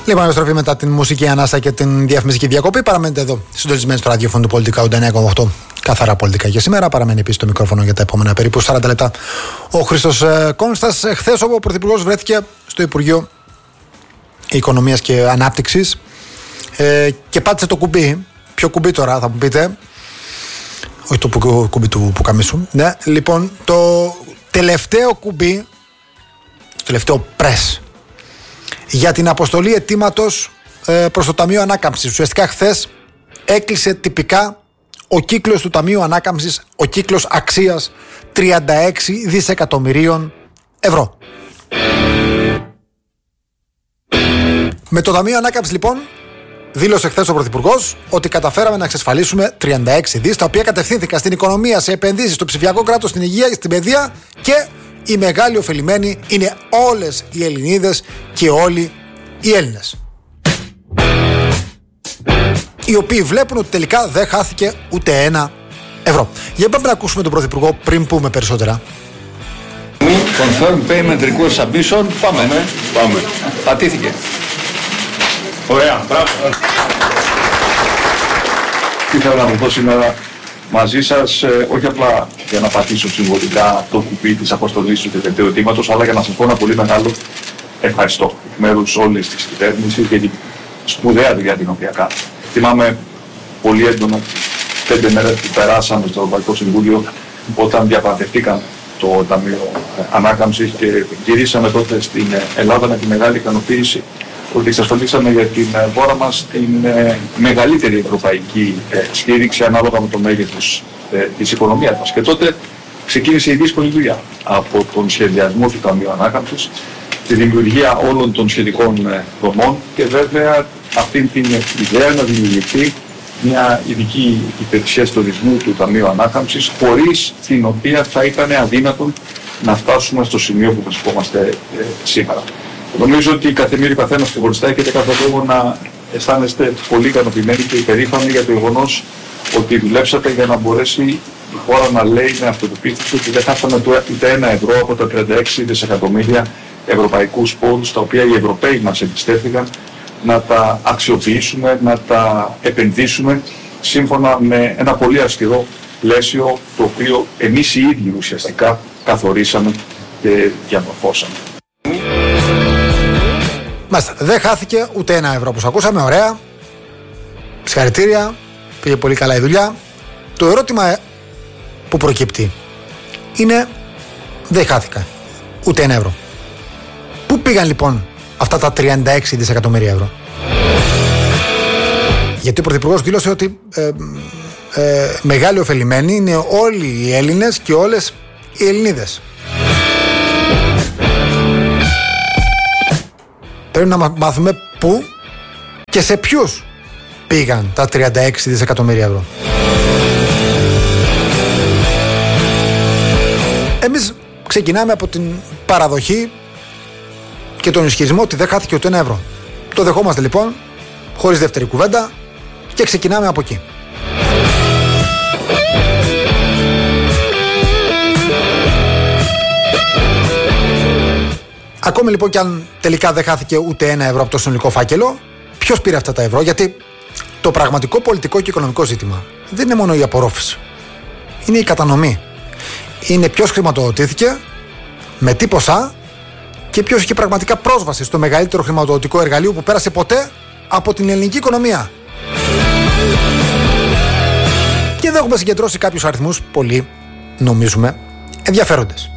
Λοιπόν, επιστροφή μετά την μουσική ανάσα και την διαφημιστική διακοπή. Παραμένετε εδώ, συντονισμένοι στο ραδιόφωνο του Πολιτικά 89,8. Καθαρά πολιτικά και σήμερα. Παραμένει επίσης το μικρόφωνο για τα επόμενα περίπου 40 λεπτά ο Χρήστος Κόνστας. Χθες, όπου ο Πρωθυπουργός βρέθηκε στο Υπουργείο Οικονομίας και Ανάπτυξης και πάτησε το κουμπί. Ποιο κουμπί τώρα, θα μου πείτε? Όχι το κουμπί του πουκαμίσου. Ναι, λοιπόν, το τελευταίο κουμπί, το τελευταίο press για την αποστολή αιτήματος προς το Ταμείο Ανάκαμψης. Ουσιαστικά χθες έκλεισε τυπικά ο κύκλος του Ταμείου Ανάκαμψης, ο κύκλος αξίας 36 δισεκατομμυρίων ευρώ. Με το Ταμείο Ανάκαμψης, λοιπόν, δήλωσε χθες ο Πρωθυπουργός ότι καταφέραμε να εξασφαλίσουμε 36 δις, τα οποία κατευθύνθηκαν στην οικονομία, σε επενδύσεις, στο ψηφιακό κράτος, στην υγεία, στην παιδεία, και οι μεγάλοι ωφελημένοι είναι όλες οι Ελληνίδες και όλοι οι Έλληνες, οι οποίοι βλέπουν ότι τελικά δεν χάθηκε ούτε ένα ευρώ. Για πάμε να ακούσουμε τον Πρωθυπουργό πριν πούμε περισσότερα. Confirm payment request submission. Πάμε. Πατήθηκε. Ωραία, μπράβο. Ήθελα να βρεθώ σήμερα μαζί σας, όχι απλά για να πατήσω συμβολικά το κουμπί της αποστολής του τελευταίου αιτήματος, αλλά για να σας πω ένα πολύ μεγάλο ευχαριστώ εκ μέρους όλης της κυβέρνησης για την σπουδαία δουλειά την οποία κάνουμε. Θυμάμαι πολύ έντονα 5 μέρες που περάσαμε στο Ευρωπαϊκό Συμβούλιο όταν διαπραγματευτήκαν το Ταμείο Ανάκαμψης και γυρίσαμε τότε στην Ελλάδα με τη μεγάλη ικανοποίηση ότι εξασφαλίσαμε για την χώρα μας την μεγαλύτερη ευρωπαϊκή στήριξη ανάλογα με το μέγεθος της οικονομίας μας. Και τότε ξεκίνησε η δύσκολη δουλειά από τον σχεδιασμό του Ταμείου Ανάκαμψης, τη δημιουργία όλων των σχετικών δομών και βέβαια αυτή την ιδέα να δημιουργηθεί μια ειδική υπηρεσία στορισμού του Ταμείου Ανάκαμψης, χωρίς την οποία θα ήταν αδύνατον να φτάσουμε στο σημείο που βρισκόμαστε σήμερα. Νομίζω ότι καθεμίρι καθένας ξεχωριστά έχετε κάθε λόγο να αισθάνεστε πολύ ικανοποιημένοι και υπερήφανοι για το γεγονός ότι δουλέψατε για να μπορέσει η χώρα να λέει με αυτοπεποίθηση ότι δεν χάσαμε ούτε ένα ευρώ από τα 36 δισεκατομμύρια ευρωπαϊκούς πόρους τα οποία οι Ευρωπαίοι μας εμπιστεύτηκαν να τα αξιοποιήσουμε, να τα επενδύσουμε σύμφωνα με ένα πολύ αυστηρό πλαίσιο το οποίο εμείς οι ίδιοι ουσιαστικά καθορίσαμε και διαμορφώσαμε. Μάλιστα, δεν χάθηκε ούτε ένα ευρώ, όπως ακούσαμε. Ωραία, συγχαρητήρια, πήγε πολύ καλά η δουλειά. Το ερώτημα που προκύπτει είναι, δεν χάθηκα ούτε ένα ευρώ. Πού πήγαν λοιπόν αυτά τα 36 δισεκατομμύρια ευρώ? Γιατί ο Πρωθυπουργός δήλωσε ότι μεγάλοι ωφελημένοι είναι όλοι οι Έλληνες και όλες οι Ελληνίδες. Πρέπει να μάθουμε πού και σε ποιους πήγαν τα 36 δισεκατομμύρια ευρώ. Εμείς ξεκινάμε από την παραδοχή και τον ισχυρισμό ότι δεν χάθηκε ούτε ένα ευρώ. Το δεχόμαστε λοιπόν, χωρίς δεύτερη κουβέντα, και ξεκινάμε από εκεί. Ακόμη λοιπόν και αν τελικά δεν χάθηκε ούτε ένα ευρώ από το συνολικό φάκελο, ποιος πήρε αυτά τα ευρώ? Γιατί το πραγματικό πολιτικό και οικονομικό ζήτημα δεν είναι μόνο η απορρόφηση. Είναι η κατανομή. Είναι ποιος χρηματοδοτήθηκε, με τι ποσά και ποιος είχε πραγματικά πρόσβαση στο μεγαλύτερο χρηματοδοτικό εργαλείο που πέρασε ποτέ από την ελληνική οικονομία. Και εδώ έχουμε συγκεντρώσει κάποιους αριθμούς πολύ, νομίζουμε, ενδιαφέροντες.